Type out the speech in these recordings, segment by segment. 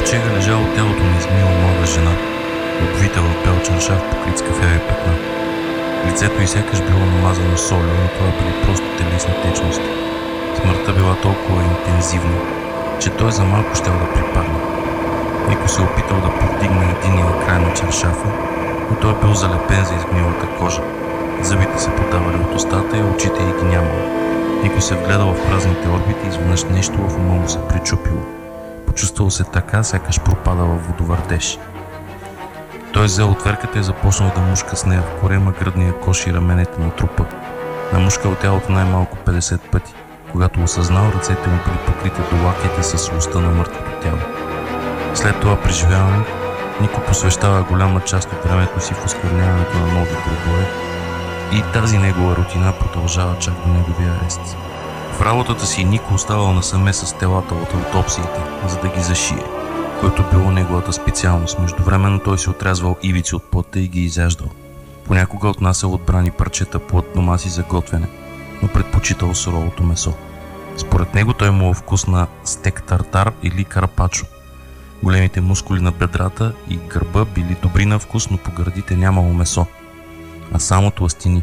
ковчега лежало тялото на измила млада жена, обвита в бял чаршаф, покрит с кафяви петна. Лицето й сякаш било намазано с олио, но това били просто телесни течности. Смъртта била толкова интензивна, че той за малко щял да припадне. Нико се опитал да повдигне единия край на чаршафа, но той бил залепен за изгнилата кожа. Зъбите се подавали от устата и очите й ги нямало. Нико се вгледал в празните орбити и изведнъж нещо в ума му се причупило. Почувствал се така, сякаш пропадал в водовъртеж. Той взел отверката и започнал да мушка с нея в корема, гръдния кош и раменете на трупа. Намушкал тялото най-малко 50 пъти. Когато осъзнал, ръцете му били покрити до лаките с устта на мъртвото тяло. След това преживяване, Нико посвещава голяма част от времето си в оскверняването на нови гробове и тази негова рутина продължава чак до неговия арест. В работата си Нико оставал насаме с телата от аутопсиите, за да ги зашие, което било неговата специалност. Междувременно той си отрязвал ивици от плътта и ги изяждал. Понякога отнасял отбрани парчета плът дома си за готвене, но предпочитал суровото месо. Според него той имал вкус на стек тартар или карпачо. Големите мускули на бедрата и гърба били добри на вкус, но по гърдите нямало месо, а само тлъстини.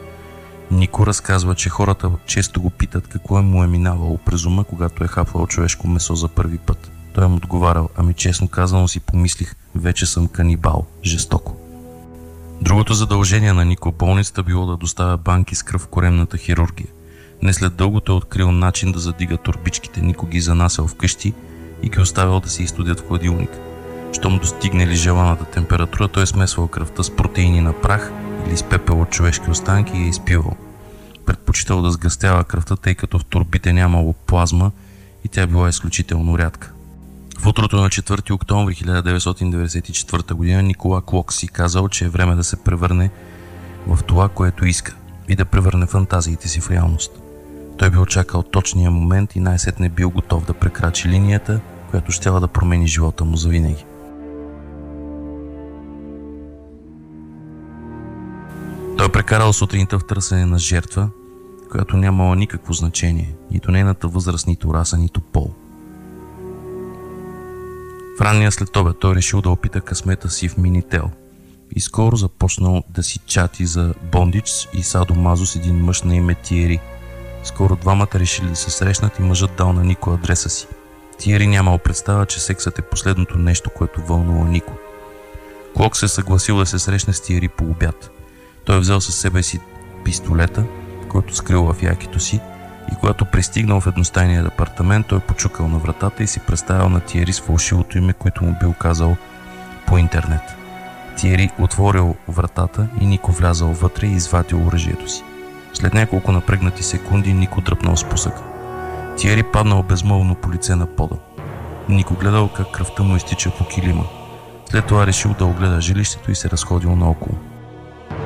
Нико разказва, че хората често го питат какво му е минавало през ума, когато е хапвал човешко месо за първи път. Той им отговарял: ами честно казано си помислих, вече съм канибал, жестоко. Другото задължение на Нико в болницата било да доставя банки с кръв в коремната хирургия. Не след дълго той открил начин да задига торбичките. Нико ги занасял вкъщи и ги оставял да се изстудят в хладилник. Щом достигнали желаната температура, той смесвал кръвта с протеини на прах или с пепел от човешки останки и я изпивал. Предпочитал да сгъстява кръвта, тъй като в торбите нямало плазма и тя била изключително рядка. В утрото на 4 октомври 1994 г. Никола Клок си казал, че е време да се превърне в това, което иска, и да превърне фантазиите си в реалност. Той бил чакал точния момент и най-сетне бил готов да прекрачи линията, която щяла да промени живота му завинаги. Той прекарал сутринта в търсене на жертва, която нямала никакво значение, нито нейната възраст, нито раса, нито пол. В ранния следобед той решил да опита късмета си в Минител и скоро започнал да си чати за бондич и садомазо с един мъж на име Тиери. Скоро двамата решили да се срещнат и мъжът дал на Нико адреса си. Тиери нямал представа, че сексът е последното нещо, което вълнува Нико. Клок се съгласил да се срещне с Тиери по обяд. Той взел със себе си пистолета, който скрил в якито си, и когато пристигнал в едностайния апартамент, той почукал на вратата и си представил на Тиери с фалшивото име, което му бил казал по интернет. Тиери отворил вратата и Нико влязал вътре и извадил оръжието си. След няколко напрегнати секунди Нико дръпнал спусъка. Тиери паднал безмолвно по лице на пода. Нико гледал как кръвта му изтича по килима. След това решил да огледа жилището и се разходил наоколо.